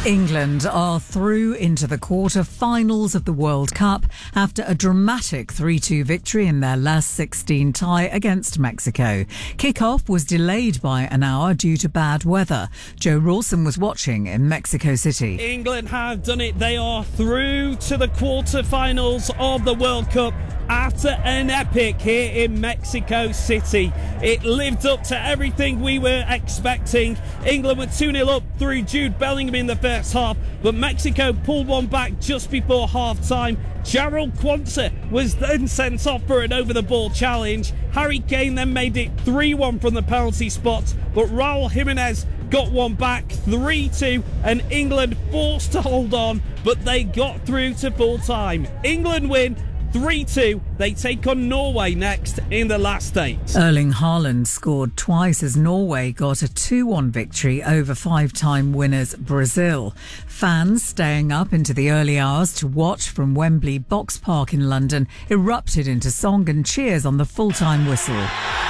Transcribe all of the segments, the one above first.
England are through into the quarter-finals of the World Cup after a dramatic 3-2 victory in their last 16 tie against Mexico. Kick-off was delayed by an hour due to bad weather. Joe Rawson was watching in Mexico City. England have done it. They are through to the quarter-finals of the World Cup after an epic here in Mexico City. It lived up to everything we were expecting. England were 2-0 up through Jude Bellingham in the first half, but Mexico pulled one back just before half-time. Jarrell Quansah was then sent off for an over-the-ball challenge. Harry Kane then made it 3-1 from the penalty spot, but Raul Jimenez got one back, 3-2, and England forced to hold on, but they got through to full-time. England win 3-2. They take on Norway next in the last 8. Erling Haaland scored twice as Norway got a 2-1 victory over five-time winners Brazil. Fans staying up into the early hours to watch from Wembley Box Park in London erupted into song and cheers on the full-time whistle.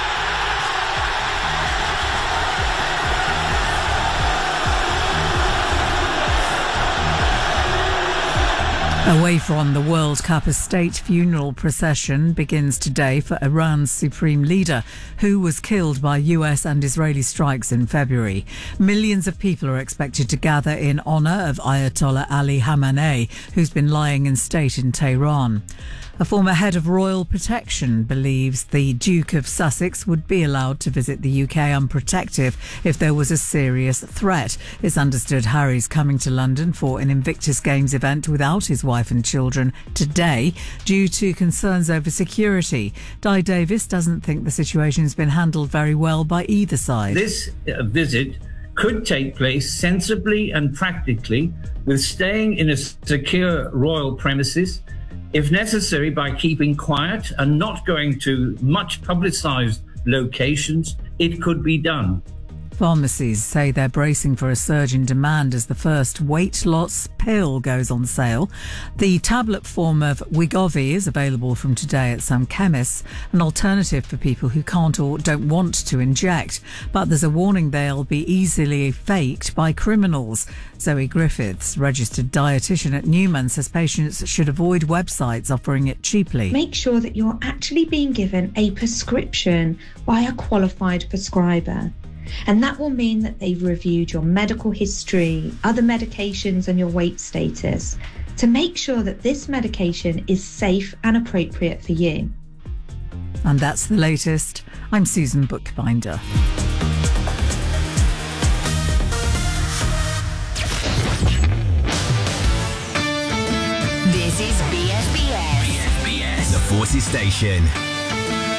Away from the World Cup, a state funeral procession begins today for Iran's supreme leader, who was killed by US and Israeli strikes in February. Millions of people are expected to gather in honour of Ayatollah Ali Khamenei, who's been lying in state in Tehran. A former head of royal protection believes the Duke of Sussex would be allowed to visit the UK unprotected if there was a serious threat. It's understood Harry's coming to London for an Invictus Games event without his wife and children today due to concerns over security. Di Davis doesn't think the situation's been handled very well by either side. This visit could take place sensibly and practically, with staying in a secure royal premises, if necessary by keeping quiet and not going to much publicised locations. It could be done. Pharmacies say they're bracing for a surge in demand as the first weight loss pill goes on sale. The tablet form of Wegovy is available from today at some chemists, an alternative for people who can't or don't want to inject. But there's a warning they'll be easily faked by criminals. Zoe Griffiths, registered dietitian at Newman, says patients should avoid websites offering it cheaply. Make sure that you're actually being given a prescription by a qualified prescriber. And that will mean that they've reviewed your medical history, other medications and your weight status to make sure that this medication is safe and appropriate for you. And that's the latest. I'm Susan Bookbinder. This is BFBS. BFBS, the Forces Station.